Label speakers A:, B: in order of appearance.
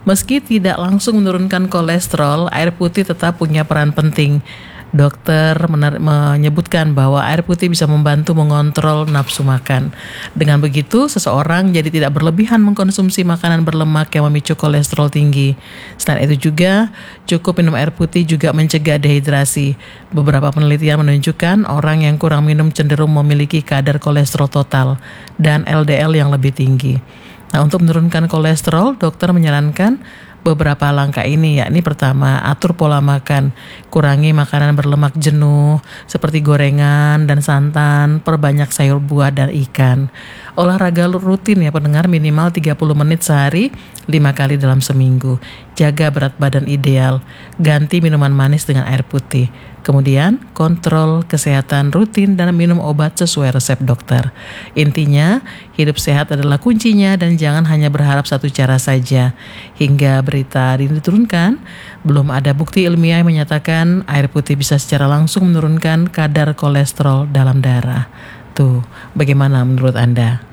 A: Meski tidak langsung menurunkan kolesterol, air putih tetap punya peran penting. Dokter menyebutkan bahwa air putih bisa membantu mengontrol nafsu makan. Dengan begitu, seseorang jadi tidak berlebihan mengkonsumsi makanan berlemak yang memicu kolesterol tinggi. Selain itu juga, cukup minum air putih juga mencegah dehidrasi. Beberapa penelitian menunjukkan orang yang kurang minum cenderung memiliki kadar kolesterol total dan LDL yang lebih tinggi. Nah, untuk menurunkan kolesterol, dokter menyarankan beberapa langkah ini, yakni pertama, atur pola makan, kurangi makanan berlemak jenuh seperti gorengan dan santan, perbanyak sayur buah dan ikan. Olahraga rutin ya pendengar, minimal 30 menit sehari, 5 kali dalam seminggu. Jaga berat badan ideal, ganti minuman manis dengan air putih. Kemudian, kontrol kesehatan rutin dan minum obat sesuai resep dokter. Intinya, hidup sehat adalah kuncinya dan jangan hanya berharap satu cara saja. Hingga berita ini diturunkan, belum ada bukti ilmiah yang menyatakan air putih bisa secara langsung menurunkan kadar kolesterol dalam darah. Tuh, bagaimana menurut Anda?